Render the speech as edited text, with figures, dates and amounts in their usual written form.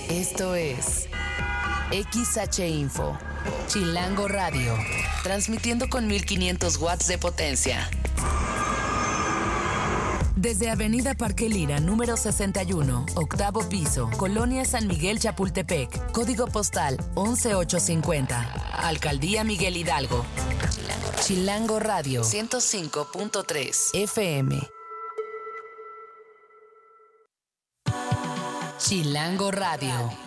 Esto es XH Info, Chilango Radio, transmitiendo con 1500 watts de potencia. Desde Avenida Parque Lira, número 61, octavo piso, Colonia San Miguel Chapultepec, código postal 11850, Alcaldía Miguel Hidalgo. Chilango Radio 105.3 FM. Chilango Radio.